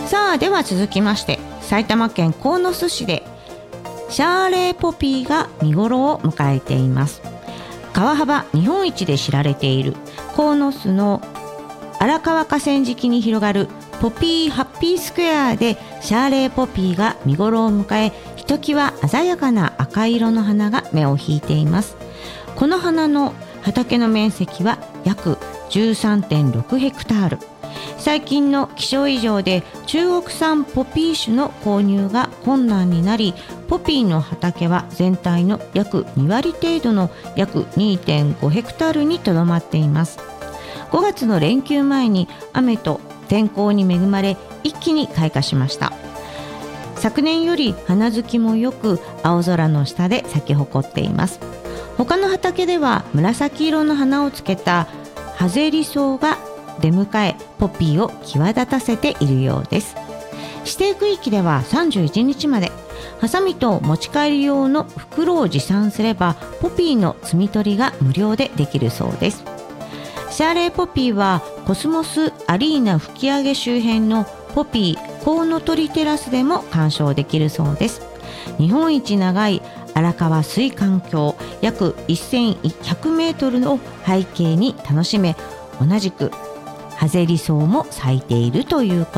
さあでは続きまして、埼玉県鴻巣市でシャーレーポピーが見頃を迎えています。川幅日本一で知られている鴻巣の荒川河川敷に広がるポピーハッピースクエアでシャーレーポピーが見頃を迎え、ひときわ鮮やかな赤色の花が目を引いています。この花の畑の面積は約 13.6 ヘクタール。最近の気象異常で中国産ポピー種の購入が困難になり、ポピーの畑は全体の約2割程度の約 2.5 ヘクタールにとどまっています。5月の連休前に雨と天候に恵まれ、一気に開花しました。昨年より花付きもよく、青空の下で咲き誇っています。他の畑では紫色の花をつけたハゼリソウが出迎え、ポピーを際立たせているようです。指定区域では31日まで、ハサミと持ち帰り用の袋を持参すればポピーの摘み取りが無料でできるそうです。シャーレーポピーはコスモスアリーナ吹上周辺のポピーコウノトリテラスでも鑑賞できるそうです。日本一長い荒川水管橋約1100メートルの背景に楽しめ、同じくハゼリソウも咲いているということ